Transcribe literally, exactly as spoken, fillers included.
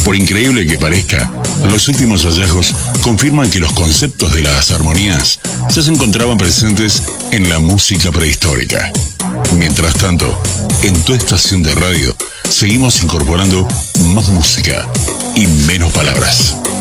Por increíble que parezca, los últimos hallazgos confirman que los conceptos de las armonías ya se encontraban presentes en la música prehistórica. Mientras tanto, en tu estación de radio, seguimos incorporando más música y menos palabras.